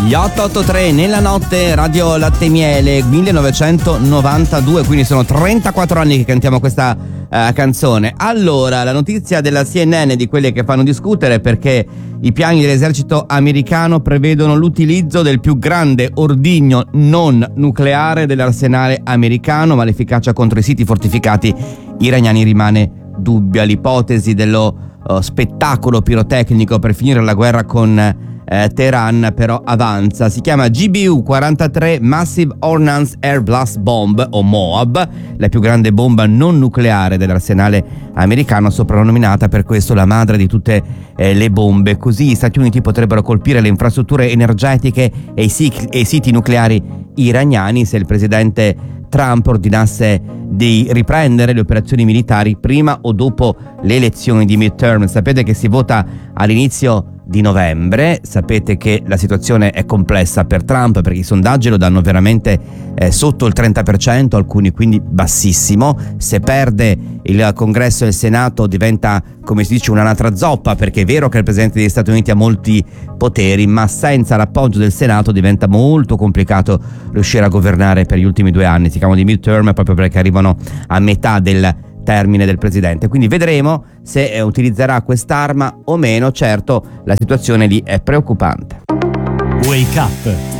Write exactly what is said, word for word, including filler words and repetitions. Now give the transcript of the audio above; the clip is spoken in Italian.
Gli otto otto tre nella notte, Radio Latte e Miele, millenovecentonovantadue, quindi sono trentaquattro anni che cantiamo questa uh, canzone. Allora, la notizia della C N N, di quelle che fanno discutere, perché i piani dell'esercito americano prevedono l'utilizzo del più grande ordigno non nucleare dell'arsenale americano, ma l'efficacia contro i siti fortificati iraniani rimane dubbia. L'ipotesi dello uh, spettacolo pirotecnico per finire la guerra con Eh, Teheran però avanza. Si chiama G B U quarantatré Massive Ordnance Air Blast Bomb, o MOAB, la più grande bomba non nucleare dell'arsenale americano, soprannominata per questo la madre di tutte eh, le bombe. Così gli Stati Uniti potrebbero colpire le infrastrutture energetiche e i, sic- e i siti nucleari iraniani se il presidente Trump ordinasse di riprendere le operazioni militari prima o dopo le elezioni di midterm. Sapete che si vota all'inizio di novembre, sapete che la situazione è complessa per Trump perché i sondaggi lo danno veramente eh, sotto il trenta per cento, alcuni quindi bassissimo. Se perde il Congresso e il Senato diventa, come si dice, un'anatra zoppa, perché è vero che il Presidente degli Stati Uniti ha molti poteri, ma senza l'appoggio del Senato diventa molto complicato riuscire a governare per gli ultimi due anni. Si chiamano di midterm proprio perché arrivano a metà del termine del presidente, quindi vedremo se eh, utilizzerà quest'arma o meno. Certo, la situazione lì è preoccupante. Wake Up